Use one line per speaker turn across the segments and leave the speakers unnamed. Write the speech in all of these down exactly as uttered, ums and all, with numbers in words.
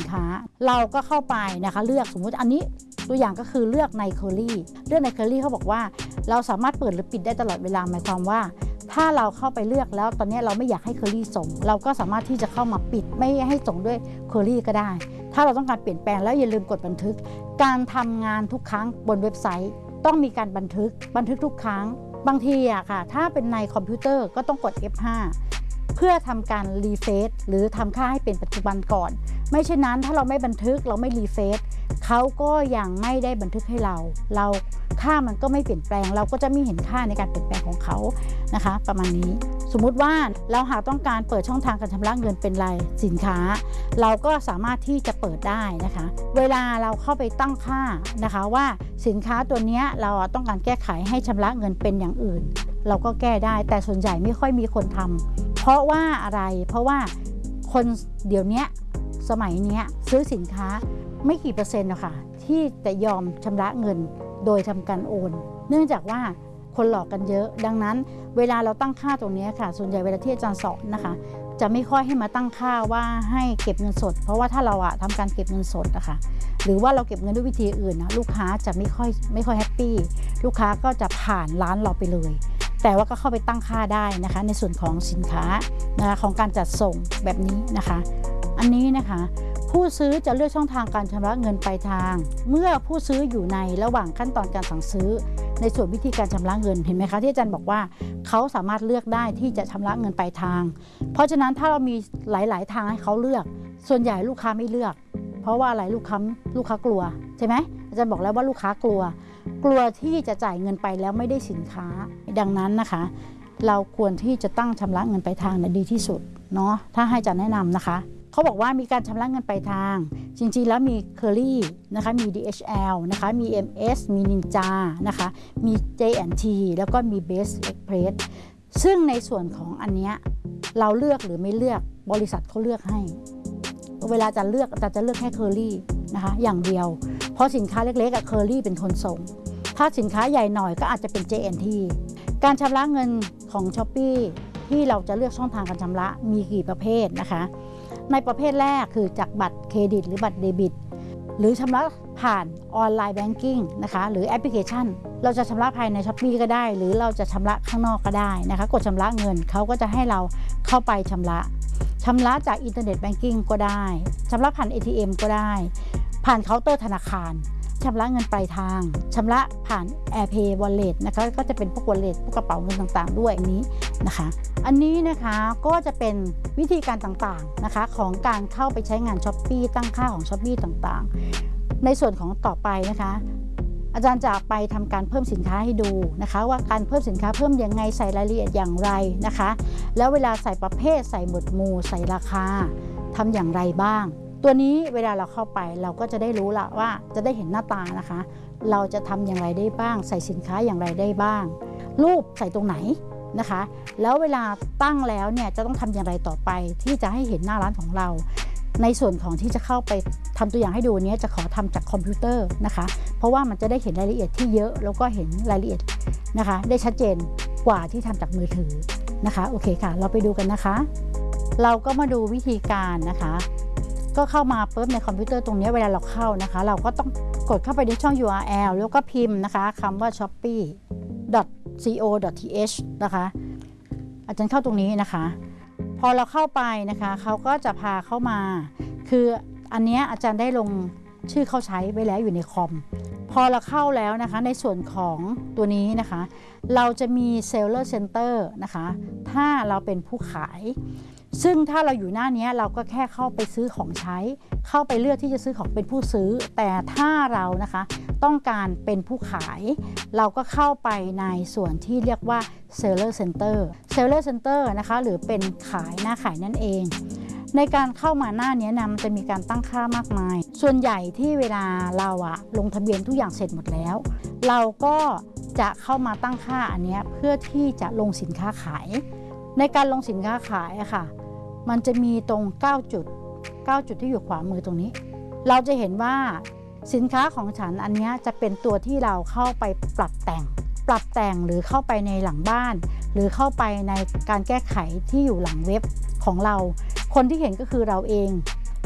ค้าเราก็เข้าไปนะคะเลือกสมมุติอันนี้ตัวอย่างก็คือเลือกใน Curly เลือกใน Curly เขาบอกว่าเราสามารถเปิดหรือปิดได้ตลอดเวลาหมายความว่าถ้าเราเข้าไปเลือกแล้วตอนนี้เราไม่อยากให้ Curly ส่งเราก็สามารถที่จะเข้ามาปิดไม่ให้ส่งด้วย Curly ก็ได้ถ้าเราต้องการเปลี่ยนแปลงแล้วอย่าลืมกดบันทึกการทำงานทุกครั้งบนเว็บไซต์ต้องมีการบันทึกบันทึกทุกครั้งบางทีอะค่ะถ้าเป็นในคอมพิวเตอร์ก็ต้องกด เอฟ ห้า เพื่อทำการรีเฟซหรือทำค่าให้เป็นปัจจุบันก่อนไม่เช่นนั้นถ้าเราไม่บันทึกเราไม่รีเฟซเขาก็ยังไม่ได้บันทึกให้เราเราค่ามันก็ไม่เปลี่ยนแปลงเราก็จะไม่เห็นค่าในการเปลี่ยนแปลงของเขานะคะประมาณนี้สมมุติว่าเราหากต้องการเปิดช่องทางการชำระเงินเป็นรายสินค้าเราก็สามารถที่จะเปิดได้นะคะเวลาเราเข้าไปตั้งค่านะคะว่าสินค้าตัวนี้เราต้องการแก้ไขให้ชำระเงินเป็นอย่างอื่นเราก็แก้ได้แต่ส่วนใหญ่ไม่ค่อยมีคนทำเพราะว่าอะไรเพราะว่าคนเดี๋ยวนี้สมัยนี้ซื้อสินค้าไม่กี่เปอร์เซ็นต์นะคะที่จะยอมชำระเงินโดยทำการโอนเนื่องจากว่าคนหลอกกันเยอะดังนั้นเวลาเราตั้งค่าตรงนี้ค่ะส่วนใหญ่เวลาที่อาจารย์สอนนะคะจะไม่ค่อยให้มาตั้งค่าว่าให้เก็บเงินสดเพราะว่าถ้าเราอะทำการเก็บเงินสดนะคะหรือว่าเราเก็บเงินด้วยวิธีอื่นนะลูกค้าจะไม่ค่อยไม่ค่อยแฮปปี้ลูกค้าก็จะผ่านร้านเราไปเลยแต่ว่าก็เข้าไปตั้งค่าได้นะคะในส่วนของสินค้านะคะของการจัดส่งแบบนี้นะคะอันนี้นะคะผู้ซื้อจะเลือกช่องทางการชำระเงินปลายทางเมื่อผู้ซื้ออยู่ในระหว่างขั้นตอนการสั่งซื้อในส่วนวิธีการชำระเงินเห็นไหมคะที่อาจารย์บอกว่าเขาสามารถเลือกได้ที่จะชำระเงินปลายทางเพราะฉะนั้นถ้าเรามีหลายๆทางให้เขาเลือกส่วนใหญ่ลูกค้าไม่เลือกเพราะว่าอะไรลูกค้าลูกค้ากลัวใช่ไหมอาจารย์บอกแล้วว่าลูกค้ากลัวกลัวที่จะจ่ายเงินไปแล้วไม่ได้สินค้าดังนั้นนะคะเราควรที่จะตั้งชำระเงินปลายทางนะดีที่สุดเนาะถ้าให้อาจารย์แนะนำนะคะเขาบอกว่ามีการชำระเงินปลายทางจริงๆแล้วมี Curly นะคะมี ดี เอช แอล นะคะมี เอ็ม เอส มี Ninja นะคะมี เจ แอนด์ ที แล้วก็มี Best Express ซึ่งในส่วนของอันเนี้ยเราเลือกหรือไม่เลือกบริษัทเขาเลือกให้เวลาจะเลือกจะจะเลือกแค่ Curly นะคะอย่างเดียวเพราะสินค้าเล็กๆกับ Curly เป็นคนส่งถ้าสินค้าใหญ่หน่อยก็อาจจะเป็น เจ แอนด์ ที การชำระเงินของ Shopee ที่เราจะเลือกช่องทางการชำระมีกี่ประเภทนะคะในประเภทแรกคือจากบัตรเครดิตหรือบัตรเดบิตหรือชำระผ่านออนไลน์แบงกิ้งนะคะหรือแอปพลิเคชันเราจะชำระภายใน Shopee ก็ได้หรือเราจะชำระข้างนอกก็ได้นะคะกดชำระเงินเขาก็จะให้เราเข้าไปชำระชำระจากอินเทอร์เน็ตแบงกิ้งก็ได้ชำระผ่าน เอ ที เอ็ม ก็ได้ผ่านเคาน์เตอร์ธนาคารชำระเงินปลายทางชำระผ่าน AirPay Wallet นะคะก็จะเป็นพวก Wallet พวกกระเป๋าเงินต่างๆด้วยอันนี้นะคะอันนี้นะคะก็จะเป็นวิธีการต่างๆนะคะของการเข้าไปใช้งาน Shopee ตั้งค่าของ Shopee ต่างๆในส่วนของต่อไปนะคะอาจารย์จะไปทำการเพิ่มสินค้าให้ดูนะคะว่าการเพิ่มสินค้าเพิ่มยังไงใส่รายละเอียดอย่างไรนะคะแล้วเวลาใส่ประเภทใส่หมวดหมู่ใส่ราคาทำอย่างไรบ้างตัวนี้เวลาเราเข้าไปเราก็จะได้รู้ละว่าจะได้เห็นหน้าตานะคะเราจะทำอย่างไรได้บ้างใส่สินค้าอย่างไรได้บ้างรูปใส่ตรงไหนนะคะแล้วเวลาตั้งแล้วเนี่ยจะต้องทำอย่างไรต่อไปที่จะให้เห็นหน้าร้านของเราในส่วนของที่จะเข้าไปทำตัวอย่างให้ดูนี้จะขอทำจากคอมพิวเตอร์นะคะเพราะว่ามันจะได้เห็นรายละเอียดที่เยอะแล้วก็เห็นรายละเอียดนะคะได้ชัดเจนกว่าที่ทำจากมือถือนะคะโอเคค่ะเราไปดูกันนะคะเราก็มาดูวิธีการนะคะก็เข้ามาปุ๊บในคอมพิวเตอร์ตรงนี้เวลาเราเข้านะคะเราก็ต้องกดเข้าไปในช่อง ยู อาร์ แอล แล้วก็พิมพ์นะคะคำว่า shopee ดอท ซี โอ ดอท ที เอช นะคะอาจารย์เข้าตรงนี้นะคะพอเราเข้าไปนะคะเขาก็จะพาเข้ามาคืออันนี้อาจารย์ได้ลงชื่อเข้าใช้ไว้แล้วอยู่ในคอมพอเราเข้าแล้วนะคะในส่วนของตัวนี้นะคะเราจะมี Seller Center นะคะถ้าเราเป็นผู้ขายซึ่งถ้าเราอยู่หน้านี้เราก็แค่เข้าไปซื้อของใช้เข้าไปเลือกที่จะซื้อของเป็นผู้ซื้อแต่ถ้าเรานะคะต้องการเป็นผู้ขายเราก็เข้าไปในส่วนที่เรียกว่า Seller Center Seller Center นะคะหรือเป็นขายหน้าขายนั่นเองในการเข้ามาหน้านี้นะมันจะมีการตั้งค่ามากมายส่วนใหญ่ที่เวลาเราอะลงทะเบียนทุกอย่างเสร็จหมดแล้วเราก็จะเข้ามาตั้งค่าอันนี้เพื่อที่จะลงสินค้าขายในการลงสินค้าขายอะค่ะมันจะมีตรงเก้าจุดเก้าจุดที่อยู่ขวามือตรงนี้เราจะเห็นว่าสินค้าของฉันอันนี้จะเป็นตัวที่เราเข้าไปปรับแต่งปรับแต่งหรือเข้าไปในหลังบ้านหรือเข้าไปในการแก้ไขที่อยู่หลังเว็บของเราคนที่เห็นก็คือเราเอง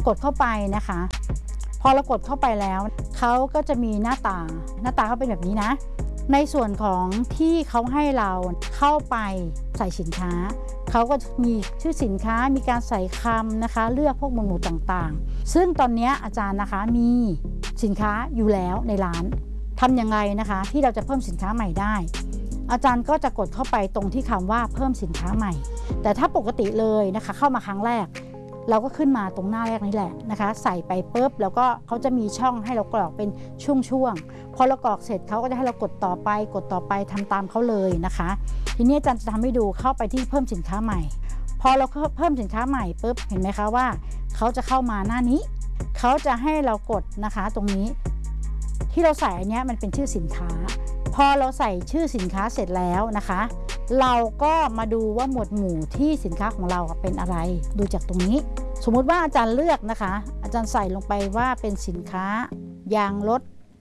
กดเข้าไปนะคะพอเรากดเข้าไปแล้วเขาก็จะมีหน้าตาหน้าตาเขาเป็นแบบนี้นะในส่วนของที่เขาให้เราเข้าไปใส่สินค้าเขาก็มีชื่อสินค้ามีการใส่คำนะคะเลือกพวกหมวดหมู่ต่างๆซึ่งตอนนี้อาจารย์นะคะมีสินค้าอยู่แล้วในร้านทำยังไงนะคะที่เราจะเพิ่มสินค้าใหม่ได้อาจารย์ก็จะกดเข้าไปตรงที่คำว่าเพิ่มสินค้าใหม่แต่ถ้าปกติเลยนะคะเข้ามาครั้งแรกเราก็ขึ้นมาตรงหน้าแรกนี้แหละนะคะใส่ไปปุ๊บแล้วก็เขาจะมีช่องให้เรากรอกเป็นช่วงๆพอเรากรอกเสร็จเขาก็จะให้เรากดต่อไปกดต่อไปทำตามเขาเลยนะคะทีนี้อาจารย์จะทำให้ดูเข้าไปที่เพิ่มสินค้าใหม่พอเราเพิ่มสินค้าใหม่ปุ๊บเห็นไหมคะว่าเขาจะเข้ามาหน้านี้เขาจะให้เรากดนะคะตรงนี้ที่เราใส่อันนี้มันเป็นชื่อสินค้าพอเราใส่ชื่อสินค้าเสร็จแล้วนะคะเราก็มาดูว่าหมวดหมู่ที่สินค้าของเราเป็นอะไรดูจากตรงนี้สมมุติว่าอาจารย์เลือกนะคะอาจารย์ใส่ลงไปว่าเป็นสินค้ายางรถ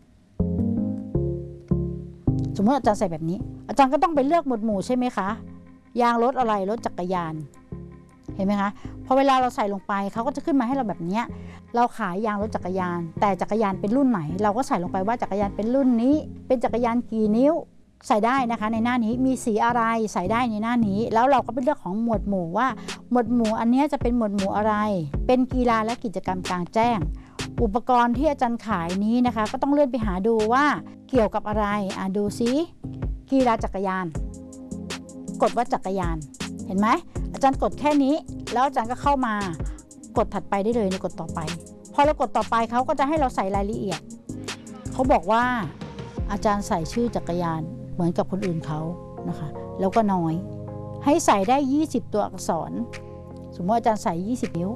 สมมติอาจารย์ใส่แบบนี้อาจารย์ก็ต้องไปเลือกหมวดหมู่ใช่ไหมคะยางรถอะไรรถจักรยานเห็นไหมคะพอเวลาเราใส่ลงไปเขาก็จะขึ้นมาให้เราแบบนี้เราขายยางรถจักรยานแต่จักรยานเป็นรุ่นไหนเราก็ใส่ลงไปว่าจักรยานเป็นรุ่นนี้เป็นจักรยานกี่นิ้วใส่ได้นะคะในหน้านี้มีสีอะไรใส่ได้ในหน้านี้แล้วเราก็เป็นเรื่องของหมวดหมู่ว่าหมวดหมู่อันนี้จะเป็นหมวดหมู่อะไรเป็นกีฬาและกิจกรรมกลางแจ้งอุปกรณ์ที่อาจารย์ขายนี้นะคะก็ต้องเลื่อนไปหาดูว่าเกี่ยวกับอะไรอ่ะดูซิกีฬาจักรยานกดว่าจักรยานเห็นไหมอาจารย์กดแค่นี้แล้วอาจารย์ก็เข้ามากดถัดไปได้เลยในกดต่อไปพอเรากดต่อไปเขาก็จะให้เราใส่รายละเอียดเขาบอกว่าอาจารย์ใส่ชื่อจักรยานเหมือนกับคนอื่นเขานะคะแล้วก็น้อยให้ใส่ได้ยี่สิบตัวอักษรสมมติอาจารย์ใส่ยี่สิบนิ้ว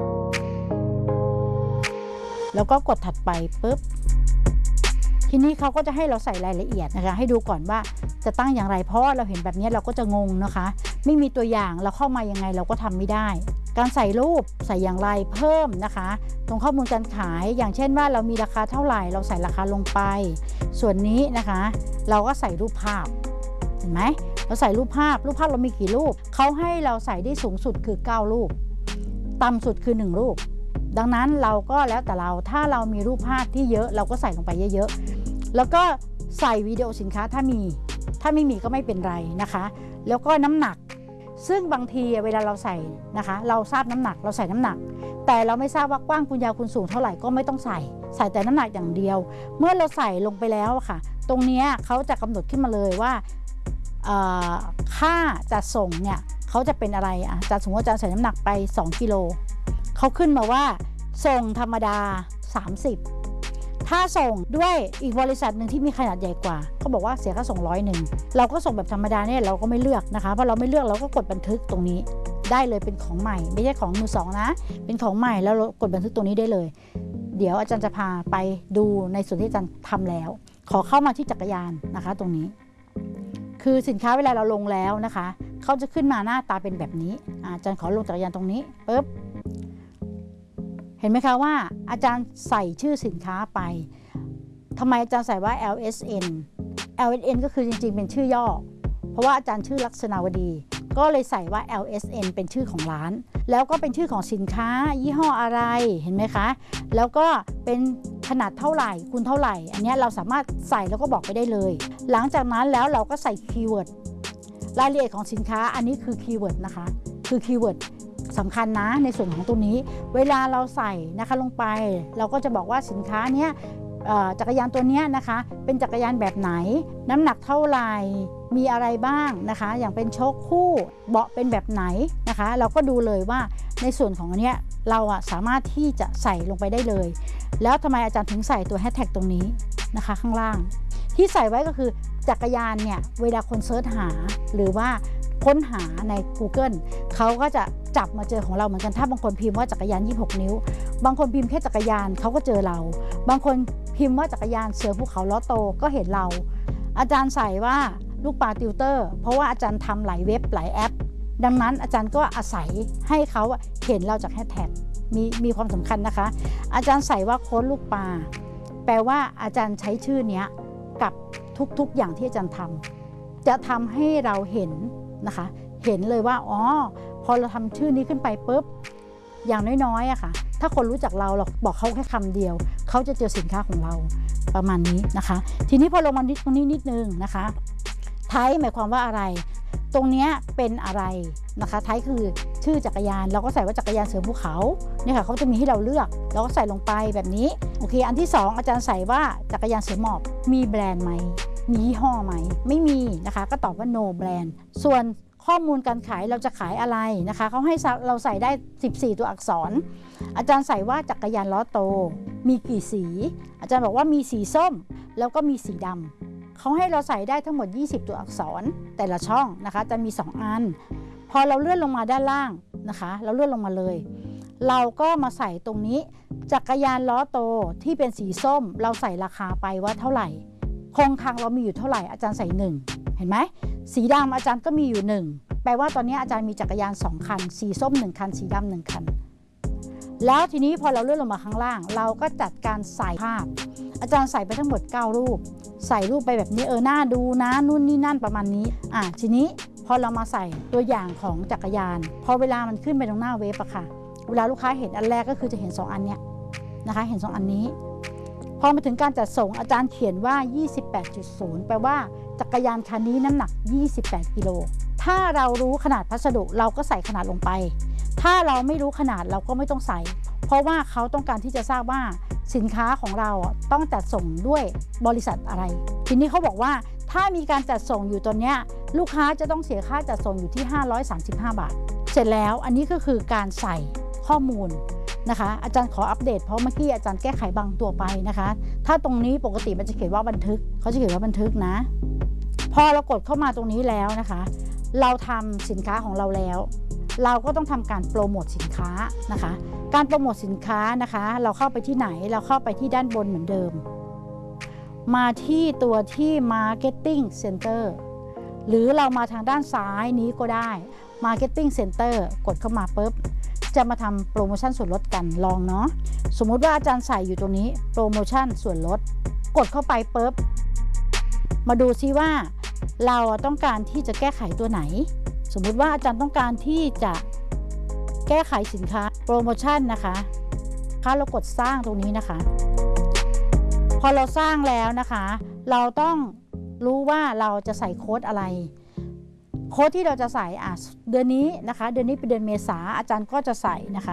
แล้วก็กดถัดไปปุ๊บทีนี้เขาก็จะให้เราใส่รายละเอียดนะคะให้ดูก่อนว่าจะตั้งอย่างไรเพราะว่าเราเห็นแบบนี้เราก็จะงงนะคะไม่มีตัวอย่างเราเข้ามายังไงเราก็ทำไม่ได้การใส่รูปใส่อย่างไรเพิ่มนะคะตรงข้อมูลการขายอย่างเช่นว่าเรามีราคาเท่าไหร่เราใส่ราคาลงไปส่วนนี้นะคะเราก็ใส่รูปภาพเห็นไหมเราใส่รูปภาพรูปภาพเรามีกี่รูปเขาให้เราใส่ได้สูงสุดคือเก้ารูปต่ำสุดคือหนึ่งรูปดังนั้นเราก็แล้วแต่เราถ้าเรามีรูปภาพที่เยอะเราก็ใส่ลงไปเยอะๆแล้วก็ใส่วิดีโอสินค้าถ้ามีถ้าไม่มีก็ไม่เป็นไรนะคะแล้วก็น้ำหนักซึ่งบางทีเวลาเราใส่นะคะเราทราบน้ำหนักเราใส่น้ำหนักแต่เราไม่ทราบว่ากว้างคุณยาวคุณสูงเท่าไหร่ก็ไม่ต้องใส่ใส่แต่น้ำหนักอย่างเดียวเมื่อเราใส่ลงไปแล้วค่ะตรงนี้เขาจะกำหนดขึ้นมาเลยว่าค่าจะส่งเนี่ยเขาจะเป็นอะไรอ่ะจะสมมติว่าจะใส่น้ำหนักไปสองกิโลเขาขึ้นมาว่าส่งธรรมดาสามสิบถ้าส่งด้วยอีกบริษัทหนึ่งที่มีขนาดใหญ่กว่าเขาบอกว่าเสียค่าส่งร้อยหนึ่งเราก็ส่งแบบธรรมดาเนี่ยเราก็ไม่เลือกนะคะเพราะเราไม่เลือกเราก็กดบันทึกตรงนี้ได้เลยเป็นของใหม่ไม่ใช่ของมือสองนะเป็นของใหม่แล้วเรากดบันทึกตรงนี้ได้เลยเดี๋ยวอาจารย์จะพาไปดูในส่วนที่อาจารย์ทำแล้วขอเข้ามาที่จักรยานนะคะตรงนี้คือสินค้าเวลาเราลงแล้วนะคะเขาจะขึ้นมาหน้าตาเป็นแบบนี้อาจารย์ขอลงจักรยานตรงนี้ปุ๊บเห็นไหมคะว่าอาจารย์ใส่ชื่อสินค้าไปทำไมอาจารย์ใส่ว่า แอล เอส เอ็น แอล เอส เอ็น ก็คือจริงๆเป็นชื่อย่อเพราะว่าอาจารย์ชื่อลักษณาวดีก็เลยใส่ว่า แอล เอส เอ็น เป็นชื่อของร้านแล้วก็เป็นชื่อของสินค้ายี่ห้ออะไรเห็นไหมคะแล้วก็เป็นขนาดเท่าไหร่คูณเท่าไหร่อันนี้เราสามารถใส่แล้วก็บอกไปได้เลยหลังจากนั้นแล้วเราก็ใส่คีย์เวิร์ดรายละเอียดของสินค้าอันนี้คือคีย์เวิร์ดนะคะคือคีย์เวิร์ดสำคัญนะในส่วนของตัวนี้เวลาเราใส่นะคะลงไปเราก็จะบอกว่าสินค้าเนี้ยจักรยานตัวนี้นะคะเป็นจักรยานแบบไหนน้ำหนักเท่าไหร่มีอะไรบ้างนะคะอย่างเป็นโชคคู่เบาะเป็นแบบไหนนะคะเราก็ดูเลยว่าในส่วนของอันเนี้ยเราอะสามารถที่จะใส่ลงไปได้เลยแล้วทำไมอาจารย์ถึงใส่ตัวแฮชแท็กตรงนี้นะคะข้างล่างที่ใส่ไว้ก็คือจักรยานเนี่ยเวลาคนเซิร์ชหาหรือว่าค้นหาใน Google เขาก็จะจับมาเจอของเราเหมือนกันถ้าบางคนพิมพ์ว่าจักรยานยี่สิบหกนิ้วบางคนพิมพ์แค่จักรยานเขาก็เจอเราบางคนพิมพ์ว่าจักรยานเสือภูเขาล้อโตก็เห็นเราอาจารย์ใส่ว่าลูกปลาติวเตอร์เพราะว่าอาจารย์ทำหลายเว็บหลายแอปดังนั้นอาจารย์ก็อาศัยให้เขาเห็นเราจากแฮชแท็กมีมีความสำคัญนะคะอาจารย์ใส่ว่าโค้ดลูกปลาแปลว่าอาจารย์ใช้ชื่อนี้กับทุกๆอย่างที่อาจารย์ทำจะทำให้เราเห็นนะคะเห็นเลยว่าอ๋อพอเราทำชื่อนี้ขึ้นไปปุ๊บอย่างน้อยๆอะค่ะถ้าคนรู้จักเราเราบอกเขาแค่คำเดียวเขาจะเจอสินค้าของเราประมาณนี้นะคะทีนี้พอลงมาตรงนี้นิดนึงนะคะไทป์หมายความว่าอะไรตรงนี้เป็นอะไรนะคะไทป์คือชื่อจักรยานเราก็ใส่ว่าจักรยานเสือภูเขาเนี่ยค่ะเขาจะมีให้เราเลือกเราก็ใส่ลงไปแบบนี้โอเคอันที่สองอาจารย์ใส่ว่าจักรยานเสือหมอบมีแบรนด์ไหมมียี่ห้อไหมไม่มีนะคะก็ตอบว่า no brand ส่วนข้อมูลการขายเราจะขายอะไรนะคะเขาให้เราใส่ได้สิบสี่ตัวอักษรอาจารย์ใส่ว่าจักรยานล้อโตมีกี่สีอาจารย์บอกว่ามีสีส้มแล้วก็มีสีดำเขาให้เราใส่ได้ทั้งหมดยี่สิบตัวอักษรแต่ละช่องนะคะจะมีสองอันพอเราเลื่อนลงมาด้านล่างนะคะเราเลื่อนลงมาเลยเราก็มาใส่ตรงนี้จักรยานล้อโตที่เป็นสีส้มเราใส่ราคาไปว่าเท่าไหร่คงคลังเรามีอยู่เท่าไหร่อาจารย์ใส่หนึ่งเห็นไหมสีดำอาจารย์ก็มีอยู่หนึ่งแปลว่าตอนนี้อาจารย์มีจักรยานสองคันสีส้มหนึ่งคันสีดำหนึ่งคันแล้วทีนี้พอเราเลื่อนลงมาข้างล่างเราก็จัดการใส่ภาพอาจารย์ใส่ไปทั้งหมดเก้ารูปใส่รูปไปแบบนี้เออหน้าดูนะนู่นนี่นั่นประมาณนี้อ่ะทีนี้พอเรามาใส่ตัวอย่างของจักรยานพอเวลามันขึ้นไปตรงหน้าเว็บอะค่ะเวลาลูกค้าเห็นอันแรกก็คือจะเห็นสองอันเนี้ยนะคะเห็นสองอันนี้พอมาถึงการจัดส่งอาจารย์เขียนว่า ยี่สิบแปดจุดศูนย์ แปลว่าจักรยานคันนี้น้ำหนักยี่สิบแปดกิโลถ้าเรารู้ขนาดพัสดุเราก็ใส่ขนาดลงไปถ้าเราไม่รู้ขนาดเราก็ไม่ต้องใส่เพราะว่าเขาต้องการที่จะทราบว่าสินค้าของเราต้องจัดส่งด้วยบริษัทอะไรทีนี้เขาบอกว่าถ้ามีการจัดส่งอยู่ตัวเนี้ยลูกค้าจะต้องเสียค่าจัดส่งอยู่ที่ห้าร้อยสามสิบห้าบาทเสร็จแล้วอันนี้ก็คือการใส่ข้อมูลนะคะอาจารย์ขออัปเดตเพราะเมื่อกี้อาจารย์แก้ไขบางตัวไปนะคะถ้าตรงนี้ปกติมันจะเขียนว่าบันทึกเขาจะเขียนว่าบันทึกนะพอเรากดเข้ามาตรงนี้แล้วนะคะเราทำสินค้าของเราแล้วเราก็ต้องทำการโปรโมทสินค้านะคะการโปรโมทสินค้านะคะเราเข้าไปที่ไหนเราเข้าไปที่ด้านบนเหมือนเดิมมาที่ตัวที่ Marketing Center หรือเรามาทางด้านซ้ายนี้ก็ได้ Marketing Center กดเข้ามาปุ๊บจะมาทำโปรโมชั่นส่วนลดกันลองเนาะสมมุติว่าอาจารย์ใส่อยู่ตรงนี้โปรโมชั่นส่วนลดกดเข้าไปปุ๊บมาดูซิว่าเราต้องการที่จะแก้ไขตัวไหนสมมุติว่าอาจารย์ต้องการที่จะแก้ไขสินค้าโปรโมชั่นนะคะถ้าเรากดสร้างตรงนี้นะคะพอเราสร้างแล้วนะคะเราต้องรู้ว่าเราจะใส่โค้ดอะไรโค้ดที่เราจะใส่อ่ะเดือนนี้นะคะเดือนนี้เป็นเดือนเมษาอาจารย์ก็จะใส่นะคะ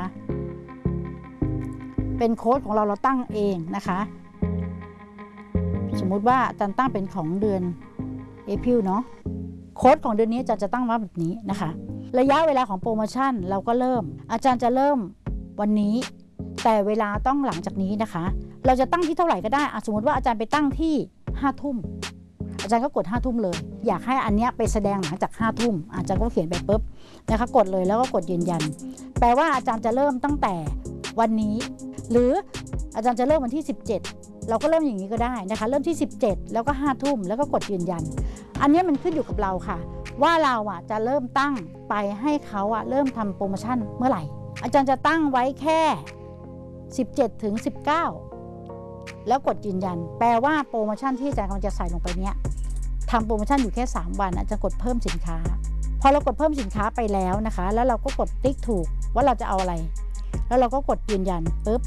เป็นโค้ดของเราเราตั้งเองนะคะสมมุติว่าอาจารย์ตั้งเป็นของเดือนเอพริลเนาะโค้ดของเดือนนี้อาจารย์จะตั้งว่าแบบนี้นะคะระยะเวลาของโปรโมชั่นเราก็เริ่มอาจารย์จะเริ่มวันนี้แต่เวลาต้องหลังจากนี้นะคะเราจะตั้งที่เท่าไหร่ก็ได้สมมติว่าอาจารย์ไปตั้งที่ห้าทุ่มอาจารย์ก็กดห้าทุ่มเลยอยากให้อันนี้ไปแสดงหลังจากห้าทุ่มอาจารย์ก็เขียนไปปุ๊บนะคะกดเลยแล้วก็กดยืนยันแปลว่าอาจารย์จะเริ่มตั้งแต่วันนี้หรืออาจารย์จะเริ่มวันที่สิบเจ็ดเราก็เริ่มอย่างนี้ก็ได้นะคะเริ่มที่สิบเจ็ดแล้วก็ห้าทุ่มแล้วก็กดยืนยันอันนี้มันขึ้นอยู่กับเราค่ะว่าเราอ่ะจะเริ่มตั้งไปให้เขาอ่ะเริ่มทำโปรโมชั่นเมื่อไหร่อาจารย์จะตั้งไว้แค่สิบเจ็ดถึงสิบเก้าแล้วกดยืนยันแปลว่าโปรโมชั่นที่อาจารย์กำลังจะใส่ลงไปเนี้ยทำโปรโมชั่นอยู่แค่สามวันอาจจะกดเพิ่มสินค้าพอเรากดเพิ่มสินค้าไปแล้วนะคะแล้วเราก็กดติ๊กถูกว่าเราจะเอาอะไรแล้วเราก็กดยืนยันปุ๊บ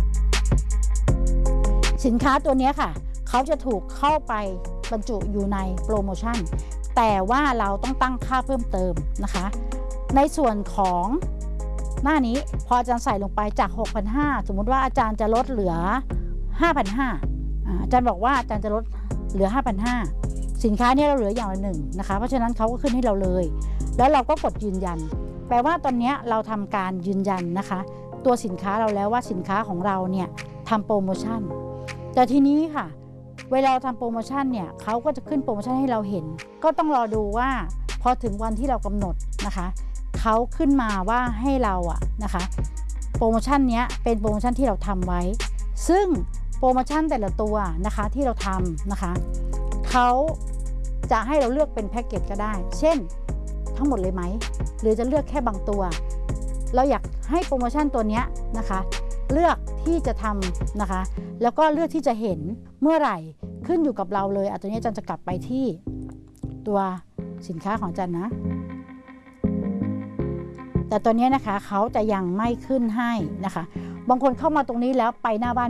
สินค้าตัวนี้ค่ะเขาจะถูกเข้าไปบรรจุอยู่ในโปรโมชั่นแต่ว่าเราต้องตั้งค่าเพิ่มเติมนะคะในส่วนของหน้านี้พออาจารย์ใส่ลงไปจาก หกพันห้าร้อย สมมุติว่าอาจารย์จะลดเหลือ ห้าพันห้าร้อย อาจารย์บอกว่าอาจารย์จะลดเหลือ ห้าพันห้าร้อย สินค้านี้เราเหลืออย่างละหนึ่งนะคะเพราะฉะนั้นเขาก็ขึ้นให้เราเลยแล้วเราก็กดยืนยันแปลว่าตอนนี้เราทำการยืนยันนะคะตัวสินค้าเราแล้วว่าสินค้าของเราเนี่ยทำโปรโมชั่นแต่ทีนี้ค่ะเวลาเราทำโปรโมชั่นเนี่ยเขาก็จะขึ้นโปรโมชั่นให้เราเห็นก็ต้องรอดูว่าพอถึงวันที่เรากำหนดนะคะเขาขึ้นมาว่าให้เราอะนะคะโปรโมชั่นนี้เป็นโปรโมชั่นที่เราทำไว้ซึ่งโปรโมชั่นแต่ละตัวนะคะที่เราทำนะคะเขาจะให้เราเลือกเป็นแพ็กเกจก็ได้เช่นทั้งหมดเลยไหมหรือจะเลือกแค่บางตัวเราอยากให้โปรโมชั่นตัวนี้นะคะเลือกที่จะทำนะคะแล้วก็เลือกที่จะเห็นเมื่อไหร่ขึ้นอยู่กับเราเลยอ่ะตัวนี้อาจารย์จะกลับไปที่ตัวสินค้าของอาจารย์นะแต่ตัวนี้นะคะเขาจะยังไม่ขึ้นให้นะคะบางคนเข้ามาตรงนี้แล้วไปหน้าบ้าน